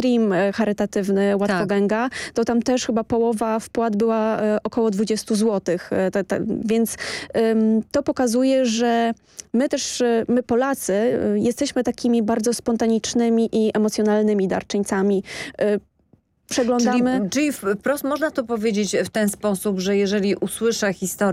stream charytatywny Łatwogęga, to tam też chyba połowa wpłat była około 20 zł. Więc to pokazuje, że my Polacy jesteśmy takimi bardzo spontanicznymi i emocjonalnymi darczyńcami. Przeglądamy... Czyli wprost można to powiedzieć w ten sposób, że jeżeli usłyszę historię